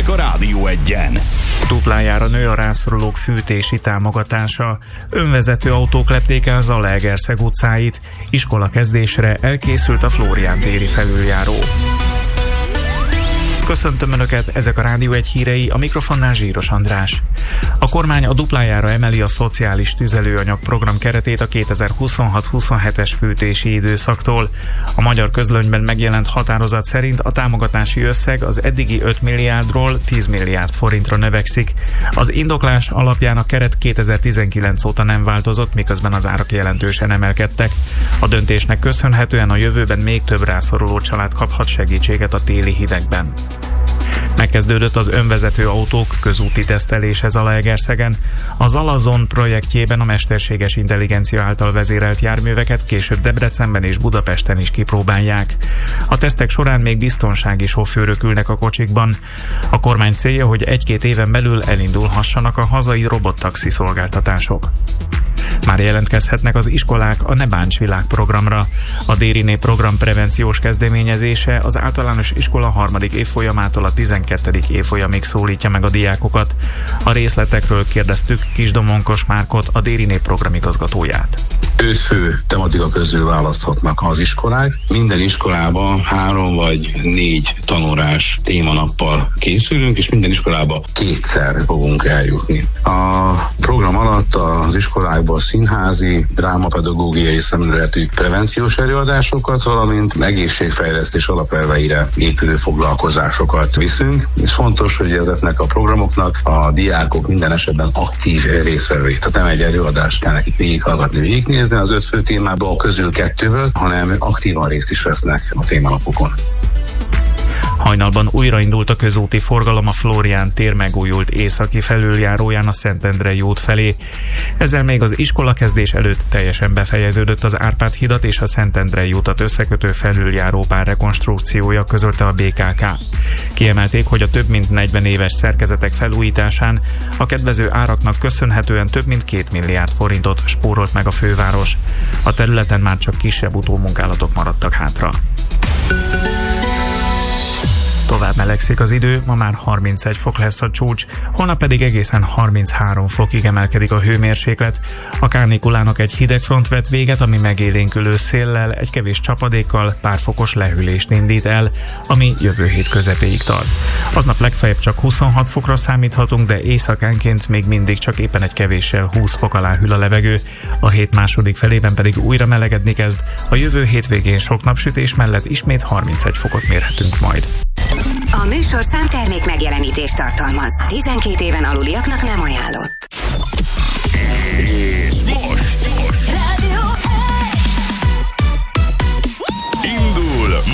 a Rádió Egyen. Duplájára nő a rászorulók fűtési támogatása. Önvezető autók lepték el Zalaegerszeg utcáit. Iskola kezdésre elkészült a Flórián téri felüljáró. Köszöntöm Önöket, ezek a Rádió Egy hírei, a mikrofonnál Zsíros András. A kormány a duplájára emeli a szociális tüzelőanyag program keretét a 2026-27-es fűtési időszaktól. A Magyar Közlönyben megjelent határozat szerint a támogatási összeg az eddigi 5 milliárdról 10 milliárd forintra növekszik. Az indoklás alapján a keret 2019 óta nem változott, miközben az árak jelentősen emelkedtek. A döntésnek köszönhetően a jövőben még több rászoruló család kaphat segítséget a téli hidegben. Megkezdődött az önvezető autók közúti tesztelése Zalaegerszegen. A Zalazon projektjében a mesterséges intelligencia által vezérelt járműveket később Debrecenben és Budapesten is kipróbálják. A tesztek során még biztonsági sofőrök ülnek a kocsikban. A kormány célja, hogy 1-2 éven belül elindulhassanak a hazai robottaxi szolgáltatások. Már jelentkezhetnek az iskolák a Ne Bánts Világ programra. A Dériné program prevenciós kezdeményezése az általános iskola 3. évfolyamától a 12. évfolyamig szólítja meg a diákokat. A részletekről kérdeztük Kisdomonkos Márkot, a Dériné programigazgatóját. 5 fő tematika közül választhatnak az iskolák. Minden iskolában 3 vagy 4 tanórás témanappal készülünk, és minden iskolába 2-szer fogunk eljutni. A program alatt az iskolákban színházi, drámapedagógiai szemléletű prevenciós előadásokat, valamint egészségfejlesztés alapelveire épülő foglalkozásokat viszünk, és fontos, hogy ezeknek a programoknak a diákok minden esetben aktív résztvevői. Tehát nem egy előadást kell nekik végighallgatni, végignézni az 5 fő témából közül 2-ből, hanem aktívan részt is vesznek a témanapokon. Hajnalban újraindult a közúti forgalom a Flórián tér megújult északi felüljáróján a Szentendrei út felé. Ezzel még az iskolakezdés előtt teljesen befejeződött az Árpád-hidat és a Szentendrei utat összekötő felüljárópár rekonstrukciója, közölte a BKK. Kiemelték, hogy a több mint 40 éves szerkezetek felújításán a kedvező áraknak köszönhetően több mint 2 milliárd forintot spórolt meg a főváros. A területen már csak kisebb utómunkálatok maradtak hátra. Tovább melegszik az idő, ma már 31 fok lesz a csúcs, holnap pedig egészen 33 fokig emelkedik a hőmérséklet. A kánikulának egy hidegfront vett véget, ami megélénkülő széllel, egy kevés csapadékkal pár fokos lehűlést indít el, ami jövő hét közepéig tart. Aznap legfeljebb csak 26 fokra számíthatunk, de éjszakánként még mindig csak éppen egy kevéssel 20 fok alá hűl a levegő. A hét második felében pedig újra melegedni kezd, a jövő hétvégén sok napsütés mellett ismét 31 fokot mérhetünk majd. A műsorszám termék megjelenítést tartalmaz. 12 éven aluliaknak nem ajánlott.